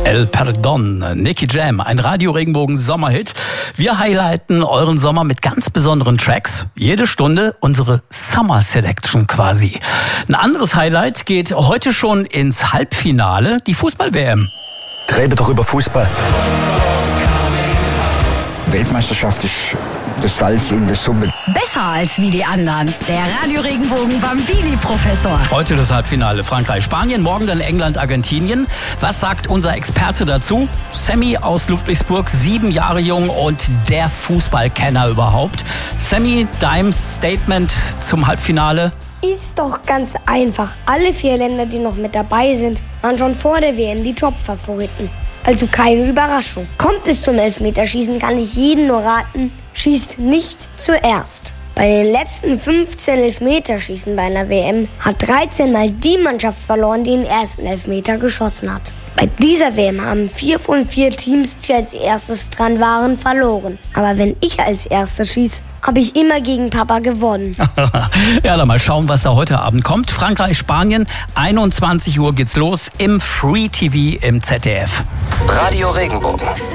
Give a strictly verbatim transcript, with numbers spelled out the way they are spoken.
El Perdón, Nicky Jam, ein Radio-Regenbogen-Sommerhit. Wir highlighten euren Sommer mit ganz besonderen Tracks. Jede Stunde unsere Summer Selection quasi. Ein anderes Highlight geht heute schon ins Halbfinale, die Fußball-W M. Rede doch über Fußball. Weltmeisterschaft ist das Salz in der Suppe. Besser als wie die anderen. Der Radio-Regenbogen Bambini-Professor. Heute das Halbfinale Frankreich, Spanien, morgen dann England, Argentinien. Was sagt unser Experte dazu? Sammy aus Ludwigsburg, sieben Jahre jung und der Fußballkenner überhaupt. Sammy, dein Statement zum Halbfinale? Ist doch ganz einfach. Alle vier Länder, die noch mit dabei sind, waren schon vor der W M die Top-Favoriten. Also keine Überraschung. Kommt es zum Elfmeterschießen, kann ich jeden nur raten, schießt nicht zuerst. Bei den letzten fünfzehn Elfmeterschießen bei einer W M hat dreizehn Mal die Mannschaft verloren, die den ersten Elfmeter geschossen hat. Bei dieser W M haben vier von vier Teams, die als erstes dran waren, verloren. Aber wenn ich als Erster schieße, habe ich immer gegen Papa gewonnen. Ja, dann mal schauen, was da heute Abend kommt. Frankreich, Spanien, einundzwanzig Uhr geht's los im Free T V im Z D F. Radio Regenbogen.